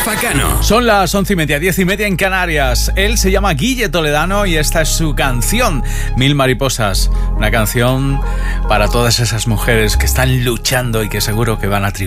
Rafa Cano. Son las 11:30, 10:30 en Canarias. Él se llama Guille Toledano y esta es su canción, Mil Mariposas. Una canción para todas esas mujeres que están luchando y que seguro que van a triunfar.